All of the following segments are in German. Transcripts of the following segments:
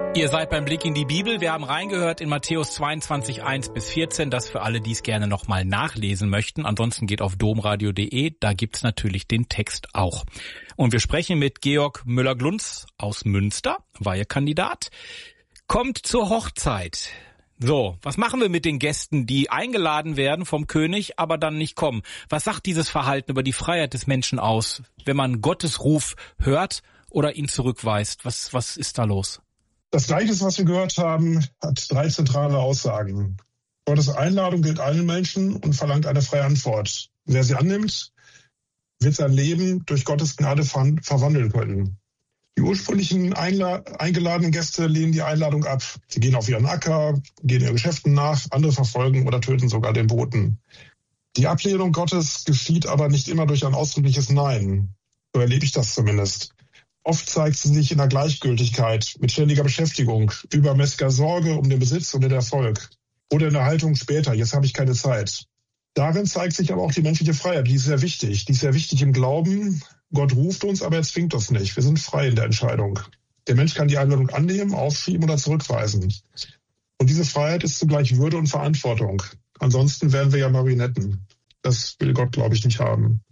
Ihr seid beim Blick in die Bibel. Wir haben reingehört in Matthäus 22, 1-14. Das für alle, die es gerne nochmal nachlesen möchten. Ansonsten geht auf domradio.de. Da gibt's natürlich den Text auch. Und wir sprechen mit Georg Müller-Glunz aus Münster, Weihekandidat. Kommt zur Hochzeit. So, was machen wir mit den Gästen, die eingeladen werden vom König, aber dann nicht kommen? Was sagt dieses Verhalten über die Freiheit des Menschen aus, wenn man Gottes Ruf hört oder ihn zurückweist? Was ist da los? Das Gleichnis, was wir gehört haben, hat 3 zentrale Aussagen. Gottes Einladung gilt allen Menschen und verlangt eine freie Antwort. Wer sie annimmt, wird sein Leben durch Gottes Gnade verwandeln können. Die ursprünglichen eingeladenen Gäste lehnen die Einladung ab. Sie gehen auf ihren Acker, gehen ihren Geschäften nach, andere verfolgen oder töten sogar den Boten. Die Ablehnung Gottes geschieht aber nicht immer durch ein ausdrückliches Nein. So erlebe ich das zumindest. Oft zeigt sie sich in der Gleichgültigkeit, mit ständiger Beschäftigung, übermäßiger Sorge um den Besitz und den Erfolg. Oder in der Haltung später, jetzt habe ich keine Zeit. Darin zeigt sich aber auch die menschliche Freiheit, die ist sehr wichtig. Die ist sehr wichtig im Glauben. Gott ruft uns, aber er zwingt uns nicht. Wir sind frei in der Entscheidung. Der Mensch kann die Einladung annehmen, aufschieben oder zurückweisen. Und diese Freiheit ist zugleich Würde und Verantwortung. Ansonsten wären wir ja Marionetten. Das will Gott, glaube ich, nicht haben.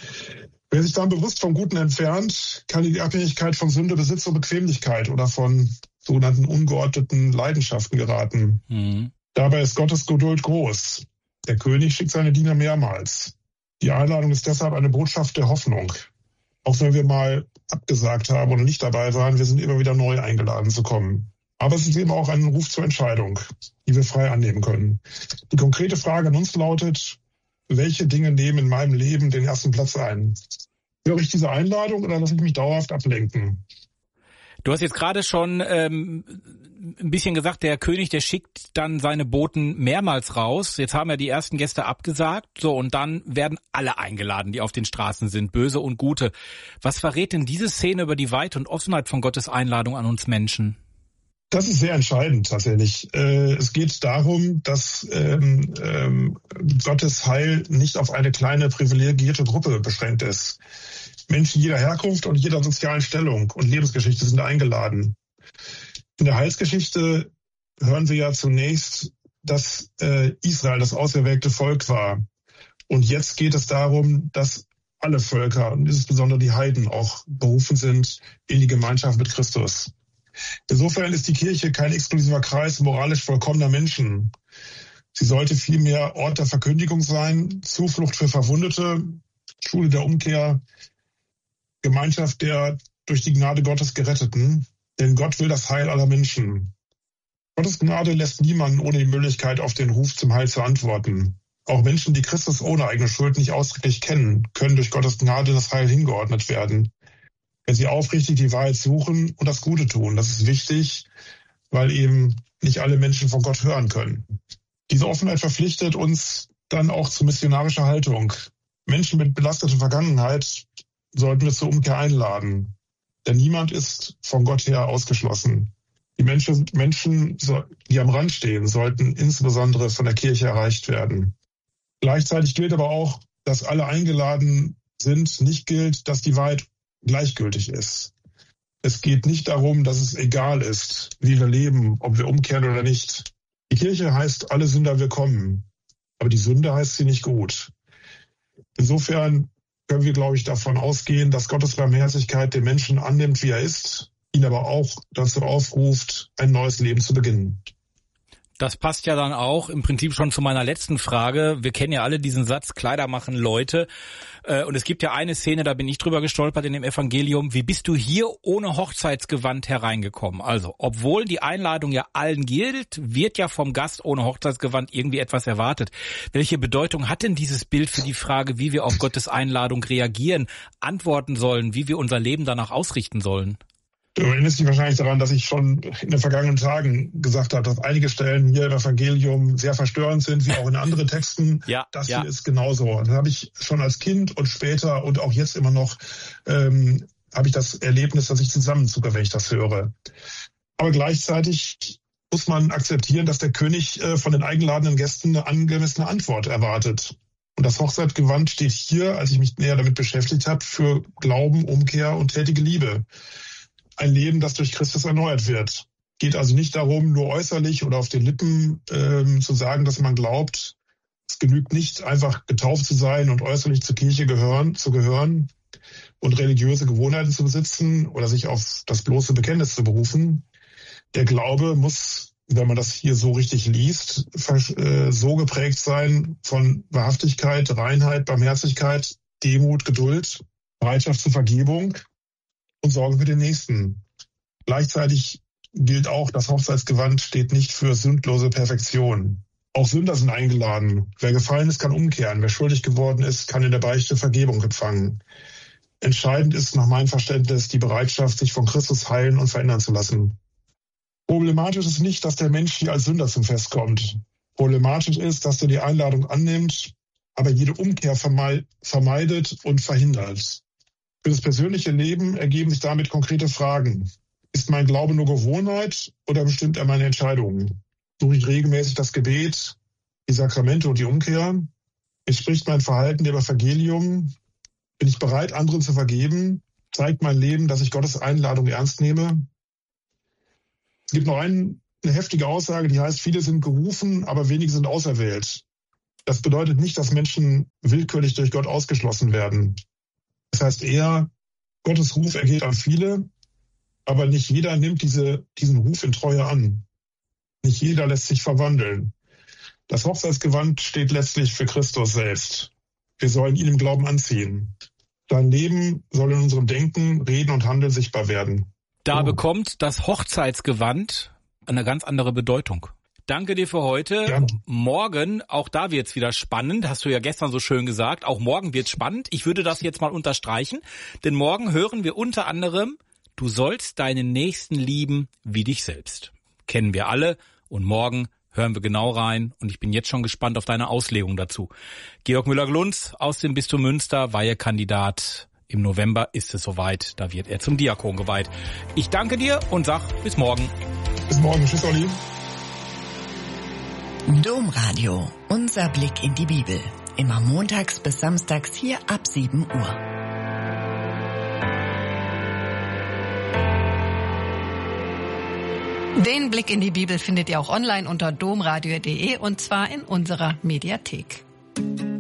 Wer sich dann bewusst vom Guten entfernt, kann in die Abhängigkeit von Sünde, Besitz und Bequemlichkeit oder von sogenannten ungeordneten Leidenschaften geraten. Dabei ist Gottes Geduld groß. Der König schickt seine Diener mehrmals. Die Einladung ist deshalb eine Botschaft der Hoffnung. Auch wenn wir mal abgesagt haben oder nicht dabei waren, wir sind immer wieder neu eingeladen zu kommen. Aber es ist eben auch ein Ruf zur Entscheidung, die wir frei annehmen können. Die konkrete Frage an uns lautet: Welche Dinge nehmen in meinem Leben den ersten Platz ein? Höre ich diese Einladung oder lasse ich mich dauerhaft ablenken? Du hast jetzt gerade schon ein bisschen gesagt, der König, der schickt dann seine Boten mehrmals raus. Jetzt haben ja die ersten Gäste abgesagt. So, und dann werden alle eingeladen, die auf den Straßen sind, böse und gute. Was verrät denn diese Szene über die Weite und Offenheit von Gottes Einladung an uns Menschen? Das ist sehr entscheidend tatsächlich. Es geht darum, dass Gottes Heil nicht auf eine kleine privilegierte Gruppe beschränkt ist. Menschen jeder Herkunft und jeder sozialen Stellung und Lebensgeschichte sind eingeladen. In der Heilsgeschichte hören wir ja zunächst, dass Israel das auserwählte Volk war. Und jetzt geht es darum, dass alle Völker, und insbesondere die Heiden, auch berufen sind in die Gemeinschaft mit Christus. Insofern ist die Kirche kein exklusiver Kreis moralisch vollkommener Menschen. Sie sollte vielmehr Ort der Verkündigung sein, Zuflucht für Verwundete, Schule der Umkehr, Gemeinschaft der durch die Gnade Gottes Geretteten. Denn Gott will das Heil aller Menschen. Gottes Gnade lässt niemanden ohne die Möglichkeit, auf den Ruf zum Heil zu antworten. Auch Menschen, die Christus ohne eigene Schuld nicht ausdrücklich kennen, können durch Gottes Gnade das Heil hingeordnet werden. Wenn sie aufrichtig die Wahrheit suchen und das Gute tun. Das ist wichtig, weil eben nicht alle Menschen von Gott hören können. Diese Offenheit verpflichtet uns dann auch zu missionarischer Haltung. Menschen mit belasteter Vergangenheit sollten wir zur Umkehr einladen. Denn niemand ist von Gott her ausgeschlossen. Die Menschen, die am Rand stehen, sollten insbesondere von der Kirche erreicht werden. Gleichzeitig gilt aber auch, dass alle eingeladen sind. Nicht gilt, dass die Wahrheit gleichgültig ist. Es geht nicht darum, dass es egal ist, wie wir leben, ob wir umkehren oder nicht. Die Kirche heißt alle Sünder willkommen, aber die Sünde heißt sie nicht gut. Insofern können wir, glaube ich, davon ausgehen, dass Gottes Barmherzigkeit den Menschen annimmt, wie er ist, ihn aber auch dazu aufruft, ein neues Leben zu beginnen. Das passt ja dann auch im Prinzip schon zu meiner letzten Frage. Wir kennen ja alle diesen Satz, Kleider machen Leute. Und es gibt ja eine Szene, da bin ich drüber gestolpert in dem Evangelium. Wie bist du hier ohne Hochzeitsgewand hereingekommen? Also, obwohl die Einladung ja allen gilt, wird ja vom Gast ohne Hochzeitsgewand irgendwie etwas erwartet. Welche Bedeutung hat denn dieses Bild für die Frage, wie wir auf Gottes Einladung reagieren, antworten sollen, wie wir unser Leben danach ausrichten sollen? Du erinnerst dich wahrscheinlich daran, dass ich schon in den vergangenen Tagen gesagt habe, dass einige Stellen hier im Evangelium sehr verstörend sind, wie auch in anderen Texten. Ja, das hier ist genauso. Das habe ich schon als Kind und später und auch jetzt immer noch, habe ich das Erlebnis, dass ich zusammenzucke, wenn ich das höre. Aber gleichzeitig muss man akzeptieren, dass der König von den eingeladenen Gästen eine angemessene Antwort erwartet. Und das Hochzeitsgewand steht hier, als ich mich näher damit beschäftigt habe, für Glauben, Umkehr und tätige Liebe. Ein Leben, das durch Christus erneuert wird. Geht also nicht darum, nur äußerlich oder auf den Lippen zu sagen, dass man glaubt. Es genügt nicht, einfach getauft zu sein und äußerlich zur Kirche zu gehören und religiöse Gewohnheiten zu besitzen oder sich auf das bloße Bekenntnis zu berufen. Der Glaube muss, wenn man das hier so richtig liest, so geprägt sein von Wahrhaftigkeit, Reinheit, Barmherzigkeit, Demut, Geduld, Bereitschaft zur Vergebung und Sorge für den Nächsten. Gleichzeitig gilt auch, das Hochzeitsgewand steht nicht für sündlose Perfektion. Auch Sünder sind eingeladen. Wer gefallen ist, kann umkehren. Wer schuldig geworden ist, kann in der Beichte Vergebung empfangen. Entscheidend ist nach meinem Verständnis die Bereitschaft, sich von Christus heilen und verändern zu lassen. Problematisch ist nicht, dass der Mensch hier als Sünder zum Fest kommt. Problematisch ist, dass er die Einladung annimmt, aber jede Umkehr vermeidet und verhindert. Für das persönliche Leben ergeben sich damit konkrete Fragen. Ist mein Glaube nur Gewohnheit oder bestimmt er meine Entscheidungen? Suche ich regelmäßig das Gebet, die Sakramente und die Umkehr? Entspricht mein Verhalten dem Evangelium? Bin ich bereit, anderen zu vergeben? Zeigt mein Leben, dass ich Gottes Einladung ernst nehme? Es gibt noch eine heftige Aussage, die heißt, viele sind gerufen, aber wenige sind auserwählt. Das bedeutet nicht, dass Menschen willkürlich durch Gott ausgeschlossen werden. Das heißt eher, Gottes Ruf ergeht an viele, aber nicht jeder nimmt diesen Ruf in Treue an. Nicht jeder lässt sich verwandeln. Das Hochzeitsgewand steht letztlich für Christus selbst. Wir sollen ihn im Glauben anziehen. Sein Leben soll in unserem Denken, Reden und Handeln sichtbar werden. Da bekommt das Hochzeitsgewand eine ganz andere Bedeutung. Danke dir für heute. Gerne. Morgen, auch da wird's wieder spannend, hast du ja gestern so schön gesagt. Auch morgen wird's spannend. Ich würde das jetzt mal unterstreichen, denn morgen hören wir unter anderem, du sollst deinen Nächsten lieben wie dich selbst. Kennen wir alle und morgen hören wir genau rein und ich bin jetzt schon gespannt auf deine Auslegung dazu. Georg Müller-Glunz aus dem Bistum Münster, Weihekandidat. Im November ist es soweit, da wird er zum Diakon geweiht. Ich danke dir und sag bis morgen. Bis morgen. Tschüss, Olli. Domradio, unser Blick in die Bibel. Immer montags bis samstags hier ab 7 Uhr. Den Blick in die Bibel findet ihr auch online unter domradio.de und zwar in unserer Mediathek.